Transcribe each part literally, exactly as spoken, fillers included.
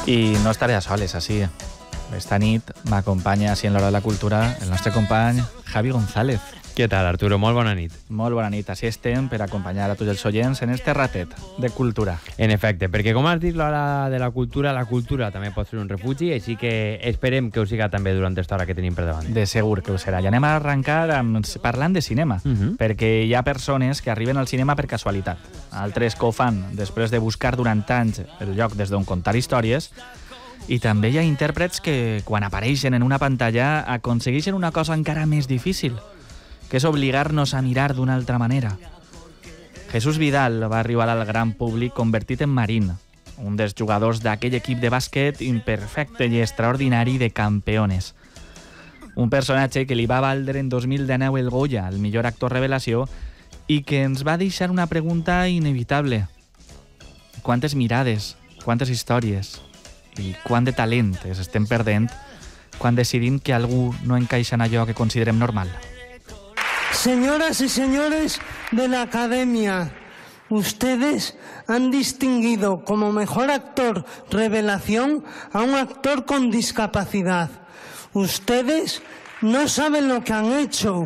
I no estaré a soles, així. Esta nit m'acompanya, així en l'Hora de la Cultura, el nostre company Javi González. Què tal, Arturo? Molt bona nit. Molt bona nit. Així estem per acompanyar a tots els oients en este ratet de cultura. En efecte, perquè com has dit, l'Hora de la Cultura, la cultura també pot ser un refugi, així que esperem que ho siga també durant aquesta hora que tenim per davant. De segur que ho serà. I anem a arrencar amb, parlant de cinema, uh -huh. perquè hi ha persones que arriben al cinema per casualitat. Altres que ho fan després de buscar durant anys el lloc des d'on contar històries. I també hi ha intèrprets que, quan apareixen en una pantalla, aconsegueixen una cosa encara més difícil, que és obligar-nos a mirar d'una altra manera. Jesús Vidal va arribar al gran públic convertit en Marín, un dels jugadors d'aquell equip de bàsquet imperfecte i extraordinari de Campeones. Un personatge que li va valdre en dos mil dinou el Goya, el millor actor revelació, i que ens va deixar una pregunta inevitable. Quantes mirades, quantes històries i quant de talent es estem perdent quan decidim que algú no encaixa en allò que considerem normal. Señoras y señores de la Academia, ustedes han distinguido como mejor actor revelación a un actor con discapacidad. Ustedes no saben lo que han hecho.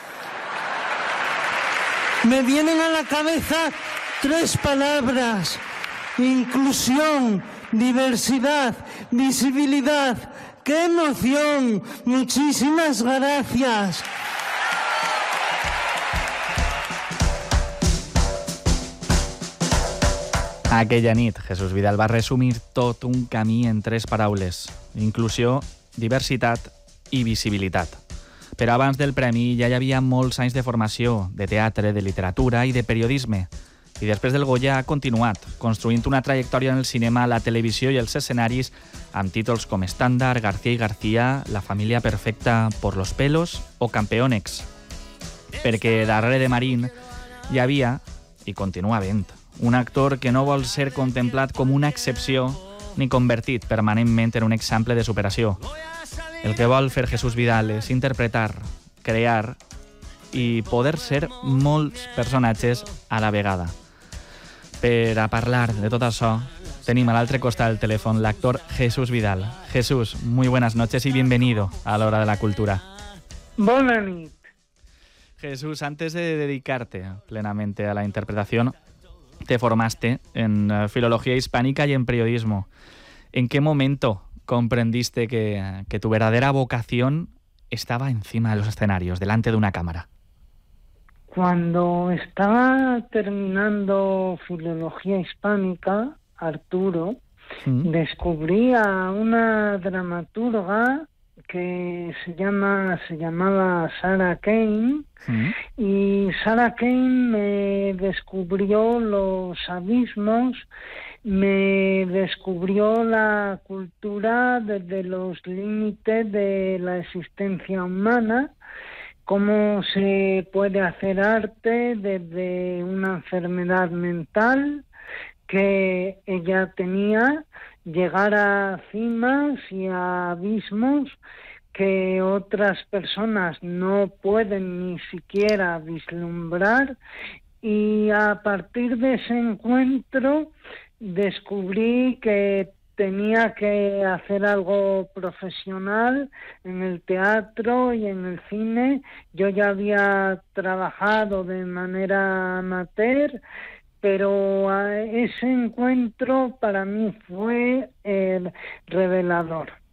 Me vienen a la cabeza tres palabras: inclusión, diversidad, visibilidad. ¡Qué emoción! Muchísimas gracias. Aquella nit, Jesús Vidal va resumir tot un camí en tres paraules: inclusió, diversitat i visibilitat. Però abans del premi ja hi havia molts anys de formació, de teatre, de literatura i de periodisme. I després del Goya ha continuat, construint una trajectòria en el cinema, la televisió i els escenaris, amb títols com Estàndard, García y García, La familia perfecta por los pelos o Campeonex. Perquè darrere de Marín hi havia, i continua havent, un actor que no vol ser contemplat com una excepció ni convertit permanentment en un exemple de superació. El que vol fer Jesús Vidal és interpretar, crear i poder ser molts personatges a la vegada. Per a parlar de tot això, tenim a l'altre costat del telèfon l'actor Jesús Vidal. Jesús, muy buenas noches y bienvenido a la Hora de la Cultura. Bona nit. Jesús, antes de dedicarte plenamente a la interpretación, te formaste en filología hispánica y en periodismo. ¿En qué momento comprendiste que, que tu verdadera vocación estaba encima de los escenarios, delante de una cámara? Cuando estaba terminando filología hispánica, Arturo, ¿Mm? descubrí a una dramaturga que se llama se llamaba Sarah Kane, ¿Mm? y Sarah Kane me descubrió los abismos, me descubrió la cultura desde los límites de la existencia humana, cómo se puede hacer arte desde una enfermedad mental que ella tenía, llegar a cimas y a abismos que otras personas no pueden ni siquiera vislumbrar, y a partir de ese encuentro descubrí que tenía que hacer algo profesional en el teatro y en el cine. Yo ya había trabajado de manera amateur, pero ese encuentro para mí fue eh, revelador.